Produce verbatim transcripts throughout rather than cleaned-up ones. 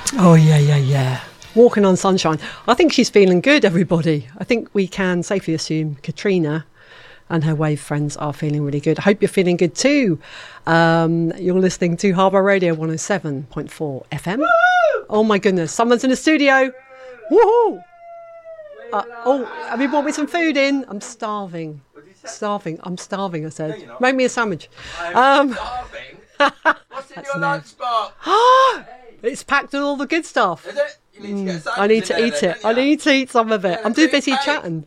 Oh, yeah, yeah, yeah. Walking on sunshine. I think she's feeling good, everybody. I think we can safely assume Katrina and her wave friends are feeling really good. I hope you're feeling good too. Um, you're listening to Harbour Radio one oh seven point four F M. Woo! Oh my goodness, someone's in the studio. Woohoo! Uh, oh, have you brought me some food in? I'm starving. Starving. I'm starving, I said. No, make me a sandwich. I'm um, starving? What's in your lunchbox? It's packed with all the good stuff. Is it? You need to get a sandwich. I need to eat there, it. I need to eat some of it. Yeah, I'm too busy chatting.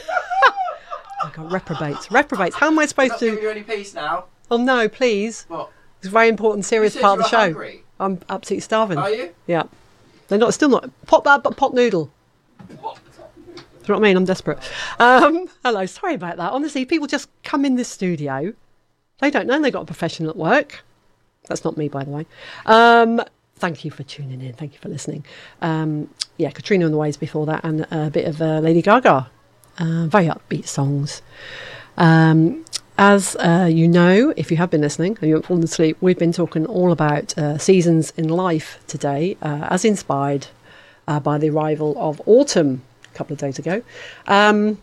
I got reprobates. Reprobates. How am I supposed not to? Giving you any peace now. Oh no, please. What? It's a very important, serious You said part of the you were show. hungry. I'm absolutely starving. Are you? Yeah. They're not. Still not. Pot that, but pot noodle. What? Do you know what I mean? I'm desperate. Um, hello. Sorry about that. Honestly, people just come in this studio. They don't know they got a professional at work. That's not me, by the way. Um, thank you for tuning in. Thank you for listening. Um, yeah, Katrina and the Waves before that, and a bit of uh, Lady Gaga. Uh, very upbeat songs. Um, as uh, you know, if you have been listening and you haven't fallen asleep, we've been talking all about uh, seasons in life today, uh, as inspired uh, by the arrival of autumn a couple of days ago. Um,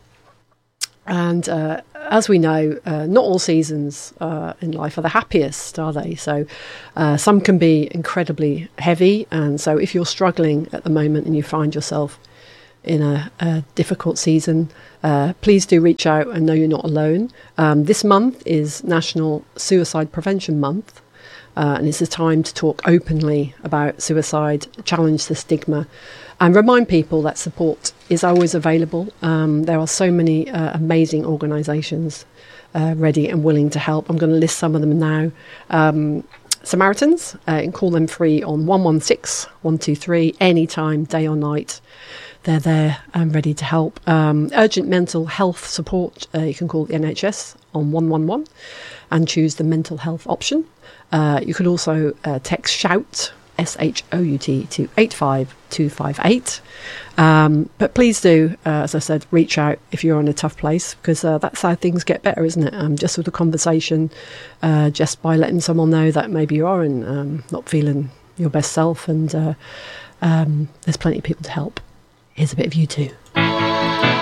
and uh, as we know, uh, not all seasons uh, in life are the happiest, are they? So uh, some can be incredibly heavy. And so if you're struggling at the moment and you find yourself in a, a difficult season, uh, please do reach out and know you're not alone. Um, this month is National Suicide Prevention Month, uh, and it's a time to talk openly about suicide, challenge the stigma, and remind people that support is always available. Um, there are so many uh, amazing organisations uh, ready and willing to help. I'm going to list some of them now. Um, Samaritans, uh, you can call them free on one one six, one two three, anytime, day or night. They're there and ready to help. Um, urgent mental health support, uh, you can call the N H S on one one one and choose the mental health option. Uh, you can also uh, text SHOUT, S H O U T, to eight five two five eight. Um, but please do, uh, as I said, reach out if you're in a tough place, because uh, that's how things get better, isn't it? Um, just with a conversation, uh, just by letting someone know that maybe you are in, um, not feeling your best self, and uh, um, there's plenty of people to help. Here's a bit of U two.